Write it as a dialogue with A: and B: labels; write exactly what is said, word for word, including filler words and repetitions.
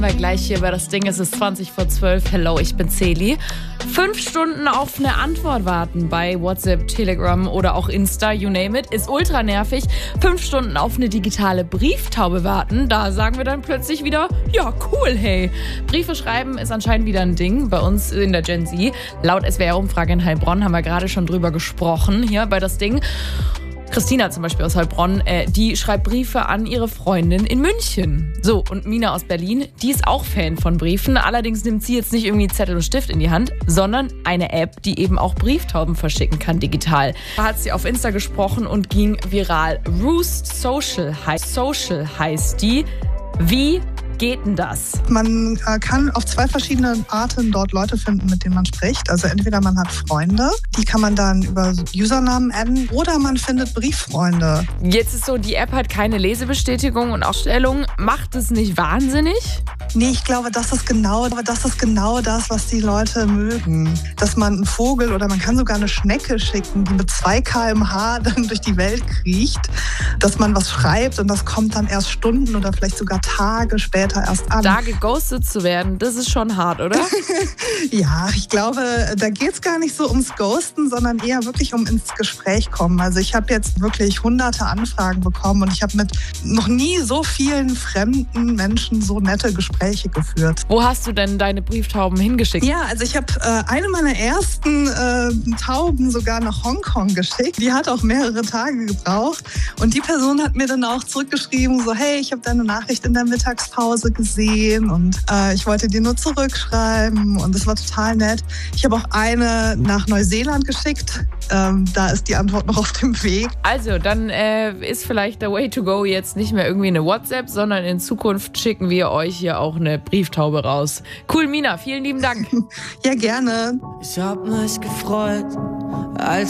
A: Weil gleich hier bei das Ding, es ist zwanzig vor zwölf. Hello, ich bin Celi. Fünf Stunden auf eine Antwort warten bei WhatsApp, Telegram oder auch Insta, you name it, ist ultra nervig. Fünf Stunden auf eine digitale Brieftaube warten, da sagen wir dann plötzlich wieder, ja cool, hey. Briefe schreiben ist anscheinend wieder ein Ding bei uns in der Gen Z. Laut S W R-Umfrage in Heilbronn haben wir gerade schon drüber gesprochen, hier bei das Ding. Christina zum Beispiel aus Heilbronn, äh, die schreibt Briefe an ihre Freundin in München. So, und Mina aus Berlin, die ist auch Fan von Briefen. Allerdings nimmt sie jetzt nicht irgendwie Zettel und Stift in die Hand, sondern eine App, die eben auch Brieftauben verschicken kann digital. Da hat sie auf Insta gesprochen und ging viral. Roost Social, heißt, Social heißt die. Wie geht denn das?
B: Man äh, kann auf zwei verschiedene Arten dort Leute finden, mit denen man spricht. Also entweder man hat Freunde, die kann man dann über Usernamen adden, oder man findet Brieffreunde.
A: Jetzt ist so, die App hat keine Lesebestätigung und Ausstellung. Macht es nicht wahnsinnig?
B: Nee, ich glaube, das ist genau, das ist genau das, was die Leute mögen. Dass man einen Vogel oder man kann sogar eine Schnecke schicken, die mit zwei Kilometer pro Stunde dann durch die Welt kriecht. Dass man was schreibt und das kommt dann erst Stunden oder vielleicht sogar Tage später erst an.
A: Da geghostet zu werden, das ist schon hart, oder?
B: Ja, ich glaube, da geht es gar nicht so ums Ghosten, sondern eher wirklich um ins Gespräch kommen. Also ich habe jetzt wirklich hunderte Anfragen bekommen und ich habe mit noch nie so vielen fremden Menschen so nette Gespräche geführt.
A: Wo hast du denn deine Brieftauben hingeschickt?
B: Ja, also ich habe äh, eine meiner ersten äh, Tauben sogar nach Hongkong geschickt. Die hat auch mehrere Tage gebraucht und die Person hat mir dann auch zurückgeschrieben, so hey, ich habe deine Nachricht in der Mittagspause gesehen und äh, ich wollte dir nur zurückschreiben und es war total nett. Ich habe auch eine nach Neuseeland geschickt. Ähm, da ist die Antwort noch auf dem Weg.
A: Also, dann äh, ist vielleicht der Way to go jetzt nicht mehr irgendwie eine WhatsApp, sondern in Zukunft schicken wir euch hier auch eine Brieftaube raus. Cool, Mina, vielen lieben Dank.
B: Ja, gerne.
C: Ich hab mich gefreut, als